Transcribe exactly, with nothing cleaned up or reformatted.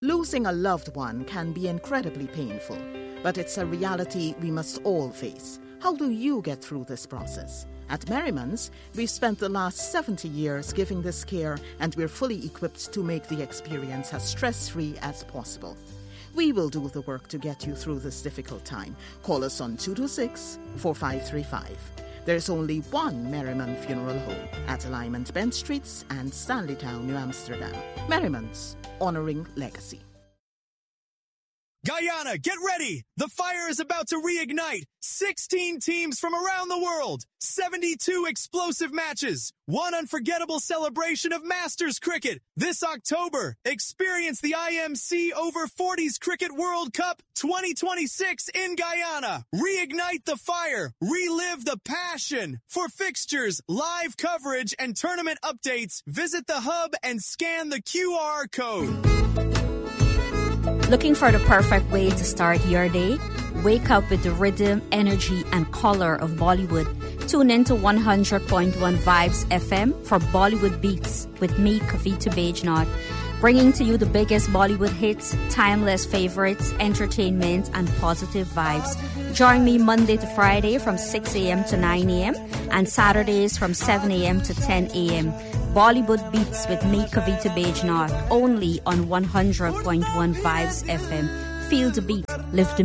Losing a loved one can be incredibly painful, but it's a reality we must all face. How do you get through this process? At Merriman's, we've spent the last seventy years giving this care, and we're fully equipped to make the experience as stress-free as possible. We will do the work to get you through this difficult time. Call us on two two six, four five three five. There's only one Merriman Funeral Home at Alignment Bent Streets and Stanleytown, New Amsterdam. Merriman's, honoring legacy. Guyana, get ready! The fire is about to reignite. sixteen teams from around the world. seventy-two explosive matches. One unforgettable celebration of Masters cricket. This October, experience the I M C Over forties Cricket World Cup twenty twenty-six in Guyana. Reignite the fire. Relive the passion. For fixtures, live coverage, and tournament updates, visit the hub and scan the Q R code. Looking for the perfect way to start your day? Wake up with the rhythm, energy, and color of Bollywood. Tune in to one hundred point one Vibes F M for Bollywood Beats with me, Kavita Bajnath, bringing to you the biggest Bollywood hits, timeless favorites, entertainment, and positive vibes. Join me Monday to Friday from six a.m. to nine a.m. and Saturdays from seven a.m. to ten a.m. Bollywood Beats with me, Kavita Bajnath, only on one hundred point one Vibes F M. Feel the beat, live the